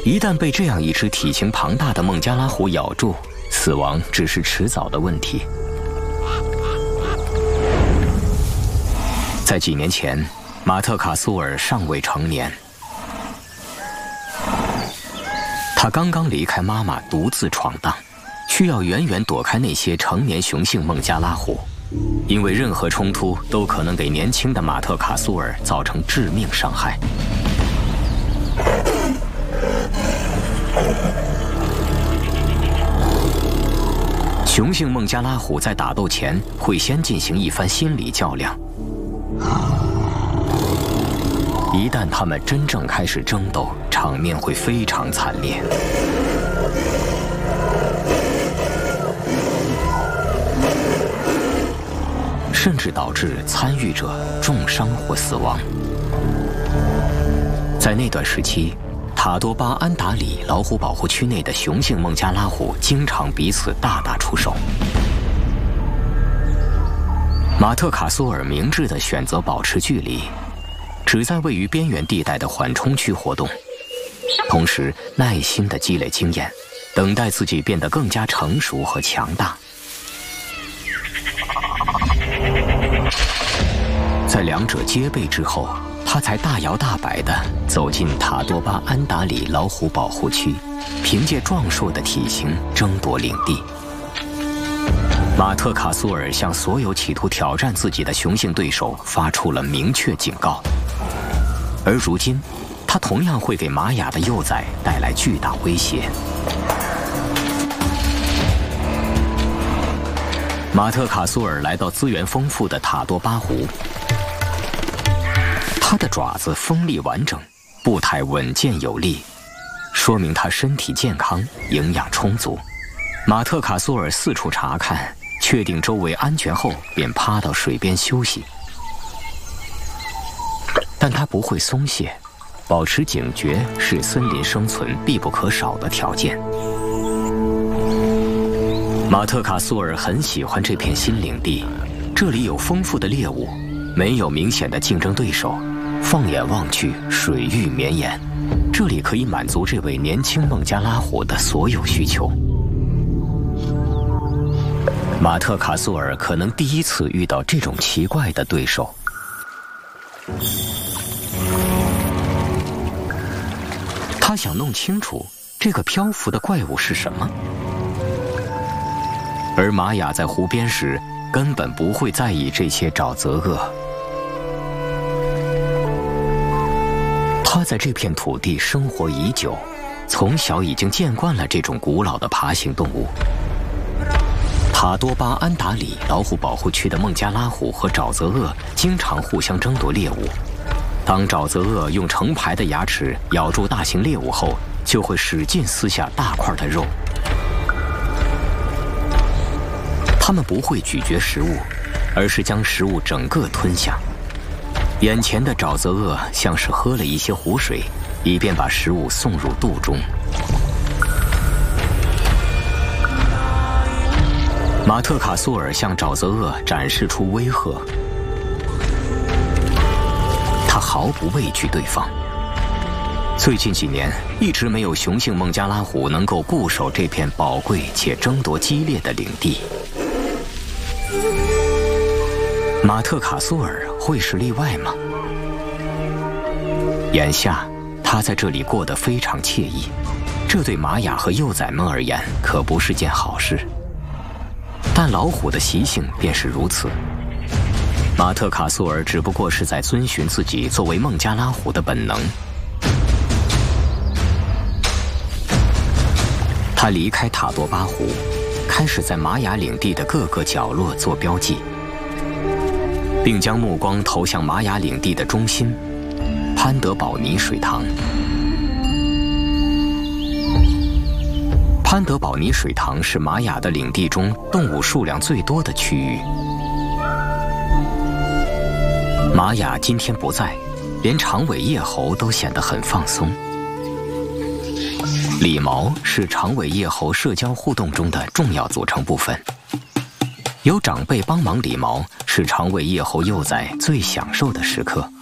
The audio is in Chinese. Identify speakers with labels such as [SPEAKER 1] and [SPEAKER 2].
[SPEAKER 1] 一旦被这样一只体型庞大的孟加拉虎咬住，死亡只是迟早的问题。在几年前，马特卡苏尔尚未成年，他刚刚离开妈妈，独自闯荡，需要远远躲开那些成年雄性孟加拉虎，因为任何冲突都可能给年轻的马特卡苏尔造成致命伤害。雄性孟加拉虎在打斗前会先进行一番心理较量，一旦他们真正开始争斗，场面会非常惨烈。甚至导致参与者重伤或死亡。在那段时期，塔多巴安达里老虎保护区内的雄性孟加拉虎经常彼此大打出手。马特卡苏尔明智地选择保持距离，只在位于边缘地带的缓冲区活动，同时耐心地积累经验，等待自己变得更加成熟和强大。在两者皆备之后，他才大摇大摆地走进塔多巴安达里老虎保护区，凭借壮硕的体型争夺领地。马特卡苏尔向所有企图挑战自己的雄性对手发出了明确警告，而如今，他同样会给玛雅的幼崽带来巨大威胁。马特卡苏尔来到资源丰富的塔多巴湖，他的爪子锋利完整，步态稳健有力，说明他身体健康，营养充足。马特卡苏尔四处查看，确定周围安全后，便趴到水边休息。但他不会松懈，保持警觉是森林生存必不可少的条件。马特卡苏尔很喜欢这片新领地，这里有丰富的猎物，没有明显的竞争对手。放眼望去，水域绵延，这里可以满足这位年轻孟加拉虎的所有需求。马特卡苏尔可能第一次遇到这种奇怪的对手。他想弄清楚这个漂浮的怪物是什么。而玛雅在湖边时，根本不会在意这些沼泽鳄。他在这片土地生活已久，从小已经见惯了这种古老的爬行动物。塔多巴安达里老虎保护区的孟加拉虎和沼泽鳄经常互相争夺猎物。当沼泽鳄用成排的牙齿咬住大型猎物后，就会使劲撕下大块的肉。它们不会咀嚼食物，而是将食物整个吞下。眼前的沼泽鳄像是喝了一些湖水，以便把食物送入肚中。马特卡苏尔向沼泽鳄展示出威吓，他毫不畏惧对方。最近几年，一直没有雄性孟加拉虎能够固守这片宝贵且争夺激烈的领地。马特卡苏尔会是例外吗？眼下，他在这里过得非常惬意，这对玛雅和幼崽们而言可不是件好事。但老虎的习性便是如此。马特卡苏尔只不过是在遵循自己作为孟加拉虎的本能。他离开塔多巴湖，开始在玛雅领地的各个角落做标记，并将目光投向玛雅领地的中心——潘德保尼水塘。潘德保尼水塘是玛雅的领地中动物数量最多的区域。玛雅今天不在，连长尾叶猴都显得很放松。理毛是长尾叶猴社交互动中的重要组成部分。有长辈帮忙理毛是长尾叶猴幼崽最享受的时刻。